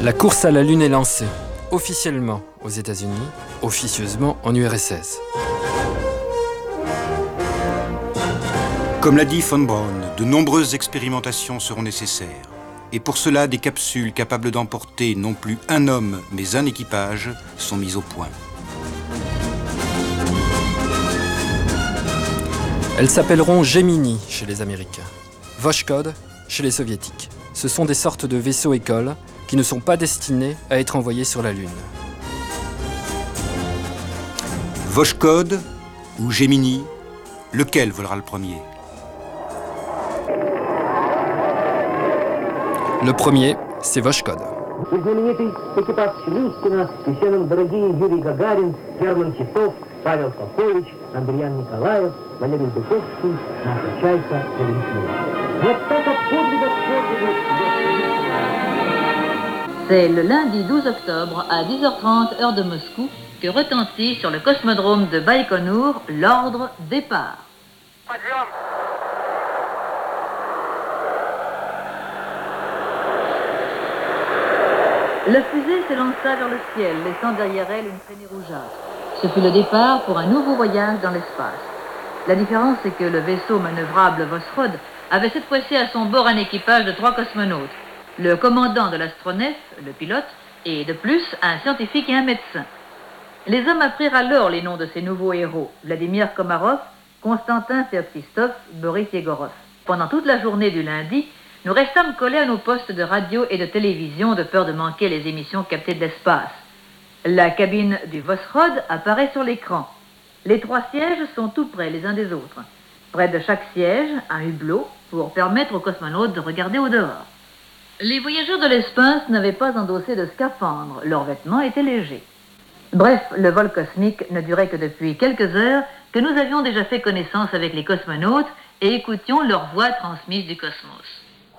La course à la Lune est lancée, officiellement aux États-Unis, officieusement en URSS. Comme l'a dit von Braun, de nombreuses expérimentations seront nécessaires. Et pour cela, des capsules capables d'emporter non plus un homme, mais un équipage sont mises au point. Elles s'appelleront Gemini chez les Américains, Voskhod chez les Soviétiques. Ce sont des sortes de vaisseaux-écoles qui ne sont pas destinés à être envoyés sur la Lune. Voskhod ou Gemini, lequel volera le premier? Le premier, c'est Voskhod. Знаменитый экипаж Челюскина, еще нам дорогие Юрий Гагарин, Герман Титов, Павел Попович, Андриан Николаев, Валерий Духовский, наша Чайка, Валентина. Вот так от подвигов C'est le lundi 12 octobre à 10h30 heure de Moscou que retentit sur le cosmodrome de Baïkonour l'ordre départ. La fusée s'élança vers le ciel, laissant derrière elle une traînée rougeâtre. Ce fut le départ pour un nouveau voyage dans l'espace. La différence, c'est que le vaisseau manœuvrable Voskhod avait cette fois-ci à son bord un équipage de 3 cosmonautes. Le commandant de l'astronef, le pilote, et de plus, un scientifique et un médecin. Les hommes apprirent alors les noms de ces nouveaux héros, Vladimir Komarov, Konstantin Feoktistov, Boris Yegorov. Pendant toute la journée du lundi, nous restâmes collés à nos postes de radio et de télévision de peur de manquer les émissions captées de l'espace. La cabine du Voskhod apparaît sur l'écran. Les 3 sièges sont tout près les uns des autres. Près de chaque siège, un hublot pour permettre aux cosmonautes de regarder au dehors. Les voyageurs de l'espace n'avaient pas endossé de scaphandre, leurs vêtements étaient légers. Bref, le vol cosmique ne durait que depuis quelques heures que nous avions déjà fait connaissance avec les cosmonautes et écoutions leurs voix transmises du cosmos.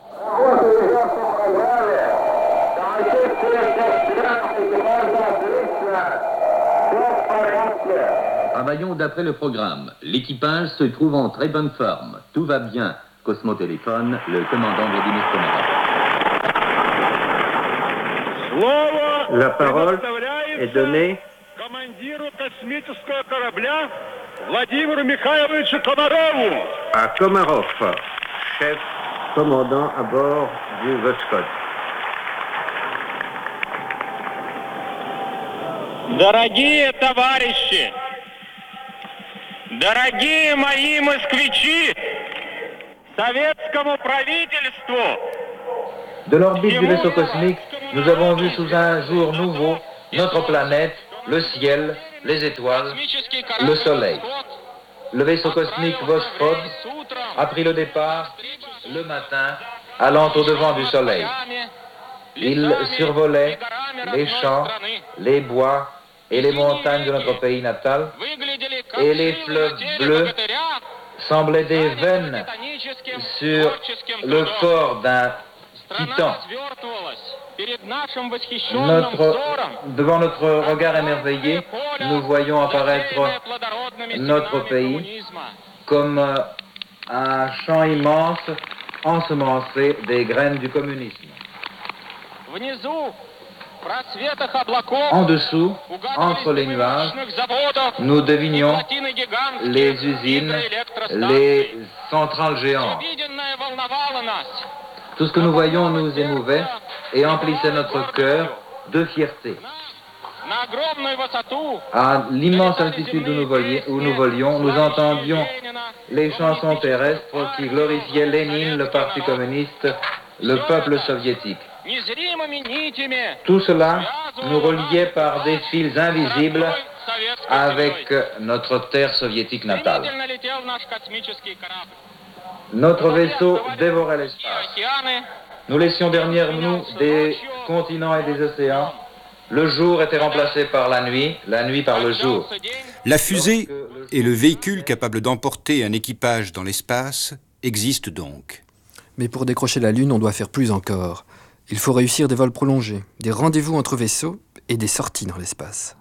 Travaillons d'après le programme. L'équipage se trouve en très bonne forme. Tout va bien. Cosmotéléphone, le commandant Vladimir Komarov. La parole est donnée à Komarov, chef commandant à bord du Voskhod. Дорогие товарищи, дорогие мои москвичи, советскому правительству. De l'orbite du vaisseau cosmique, nous avons vu sous un jour nouveau notre planète, le ciel, les étoiles, le soleil. Le vaisseau cosmique Voskhod a pris le départ le matin, allant au-devant du soleil. Il survolait les champs, les bois et les montagnes de notre pays natal, et les fleuves bleus semblaient des veines sur le corps d'un titan. Devant notre regard émerveillé, nous voyons apparaître notre pays comme un champ immense ensemencé des graines du communisme. En dessous, entre les nuages, nous devinions les usines, les centrales géantes. Tout ce que nous voyions nous émouvait et emplissait notre cœur de fierté. À l'immense altitude où nous volions, nous entendions les chansons terrestres qui glorifiaient Lénine, le Parti communiste, le peuple soviétique. Tout cela nous reliait par des fils invisibles avec notre terre soviétique natale. Notre vaisseau dévorait l'espace. Nous laissions derrière nous des continents et des océans. Le jour était remplacé par la nuit par le jour. La fusée et le véhicule capable d'emporter un équipage dans l'espace existent donc. Mais pour décrocher la Lune, on doit faire plus encore. Il faut réussir des vols prolongés, des rendez-vous entre vaisseaux et des sorties dans l'espace.